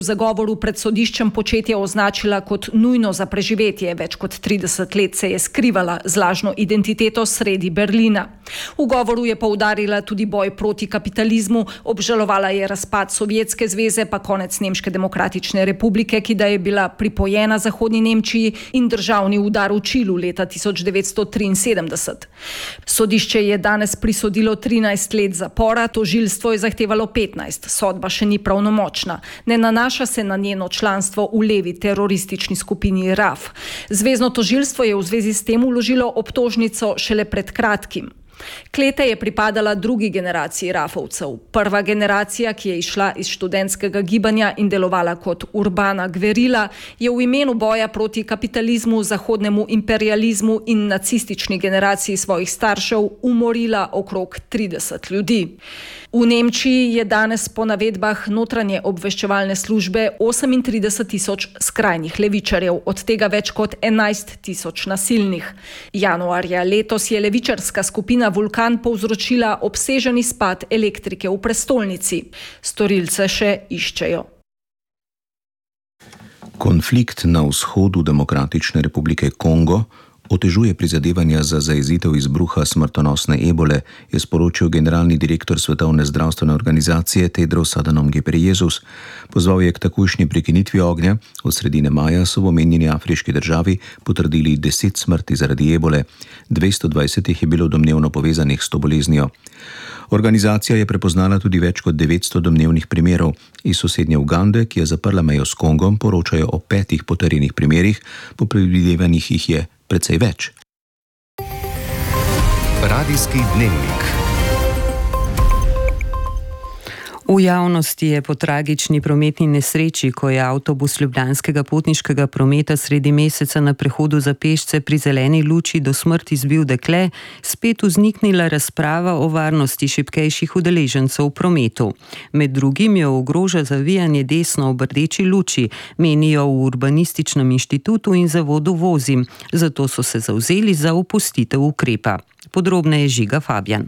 V zagovoru pred sodiščem početje označila kot nujno za preživetje. Več kot 30 let se je skrivala z lažno identiteto sredi Berlina. V govoru je poudarila tudi boj proti kapitalizmu, obžalovala je razpad Sovjetske zveze, pa konec Nemške demokratične republike, ki da je bila pripojena Zahodni Nemčiji, in državni udar v Čilu leta 1973. Sodišče je danes prisodilo 13 let zapora, tožilstvo je zahtevalo 15. Sodba še ni pravnomočna. Ne nanaša se na njeno članstvo v levi teroristični skupini RAF. Zvezno tožilstvo je v zvezi s tem vložilo obtožnico šele pred kratkim. Kleta je pripadala drugi generaciji rafovcev. Prva generacija, ki je išla iz študentskega gibanja in delovala kot urbana gverila, je v imenu boja proti kapitalizmu, zahodnemu imperializmu in nacistični generaciji svojih staršev umorila okrog 30 ljudi. V Nemčiji je danes po navedbah notranje obveščevalne službe 38 tisoč skrajnih levičarjev, od tega več kot 11 tisoč nasilnih. Januarja letos je levičarska skupina Vulkan povzročila obsežen izpad elektrike v prestolnici. Storilce še iščejo. Konflikt na vzhodu Demokratične republike Kongo otežuje prizadevanja za zajezitev izbruha smrtonosne ebole, je sporočil generalni direktor Svetovne zdravstvene organizacije Tedros Adhanom Ghebreyesus. Pozval je k takojšnji prekinitvi ognja. Od sredine maja so v omenjeni afriški državi potrdili 10 smrti zaradi ebole. 220 jih je bilo domnevno povezanih s to boleznijo. Organizacija je prepoznala tudi več kot 900 domnevnih primerov. Iz sosednje Ugande, ki je zaprla mejo s Kongom, poročajo o 5 potrjenih primerih, po predvidevanjih jih je precej več. Radijski dnevnik. V javnosti je po tragični prometni nesreči, ko je avtobus ljubljanskega potniškega prometa sredi meseca na prehodu za pešce pri zeleni luči do smrti zbil dekle, spet vzniknila razprava o varnosti šibkejših udeležencev v prometu. Med drugim jo ogroža zavijanje desno ob rdeči luči, menijo v Urbanističnem inštitutu in zavodu Vozim, zato so se zavzeli za opustitev ukrepa. Podrobneje Žiga Fabjan.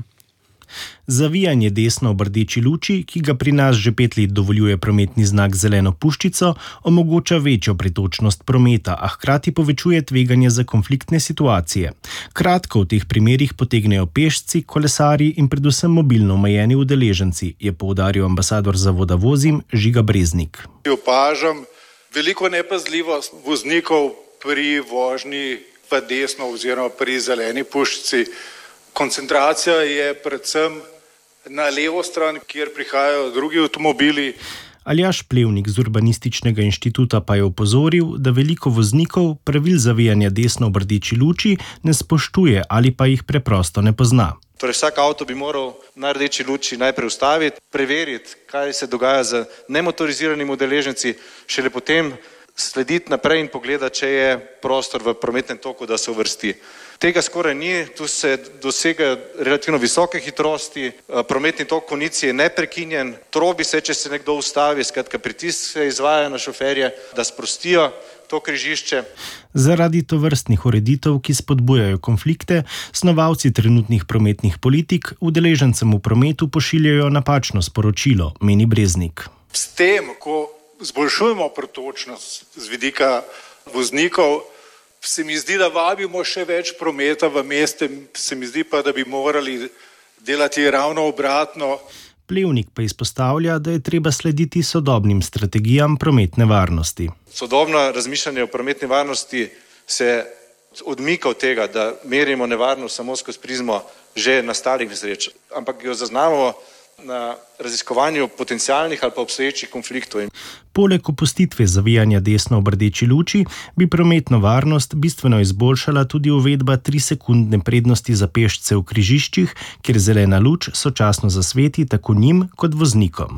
Zavijanje desno ob rdeči luči, ki ga pri nas že 5 let dovoljuje prometni znak z zeleno puščico, omogoča večjo pretočnost prometa, a hkrati povečuje tveganje za konfliktne situacije. Kratko v teh primerih potegnejo pešci, kolesarji in predvsem mobilno omejeni udeleženci, je poudaril ambasador zavoda Vozim Žiga Breznik. Opažam veliko nepazljivost voznikov pri vožnji v desno oziroma pri zeleni puščici. Koncentracija je predvsem na levo stran, kjer prihajajo drugi avtomobili. Aljaž Plevnik z Urbanističnega inštituta pa je opozoril, da veliko voznikov pravil zavijanja desno ob rdeči luči ne spoštuje ali pa jih preprosto ne pozna. Torej vsak avto bi moral na rdeči luči najprej ustaviti, preveriti, kaj se dogaja z nemotoriziranimi udeleženci, šele potem slediti naprej in pogledati, če je prostor v prometnem toku, da se uvrsti. Tega skoraj ni, tu se dosegajo relativno visoke hitrosti, prometni tok konici je neprekinjen, trobi se, če se nekdo ustavi, skratka pritisk se izvaja na šoferje, da sprostijo to križišče. Zaradi tovrstnih ureditev, ki spodbujajo konflikte, snovalci trenutnih prometnih politik udeležencem v prometu pošiljajo napačno sporočilo, meni Breznik. S tem, ko zboljšujemo pretočnost z vidika voznikov, se mi zdi, da vabimo še več prometa v mestu, se mi zdi pa, da bi morali delati ravno obratno. Plevnik pa izpostavlja, da je treba slediti sodobnim strategijam prometne varnosti. Sodobno razmišljanje o prometni varnosti se odmika od tega, da merimo nevarnost samo skozi prizmo že nastalih nesreč, ampak jo zaznamo na raziskovanju potencialnih ali pa obstoječih konfliktov. Poleg opustitve zavijanja desno ob rdeči luči bi prometno varnost bistveno izboljšala tudi uvedba 3-sekundne prednosti za pešce v križiščih, kjer zelena luč sočasno zasveti tako njim kot voznikom.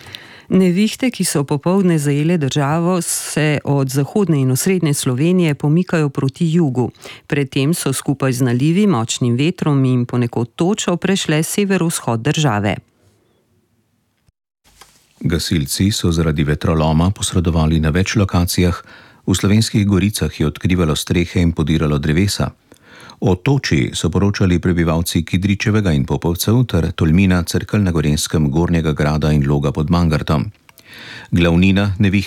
Nevihte, ki so popoldne zajele državo, se od zahodne in osrednje Slovenije pomikajo proti jugu. Predtem so skupaj z nalivi, močnim vetrom in ponekod točo prešle severovzhod države. Gasilci so zaradi vetroloma posredovali na več lokacijah. V Slovenskih Goricah je odkrivalo strehe in podiralo drevesa. O toči so poročali prebivalci Kidričevega in Popovcev ter Tolmina, Cerkelj na Gorenjskem, Gornjega Grada in Loga pod Mangartom. Glavnina neviht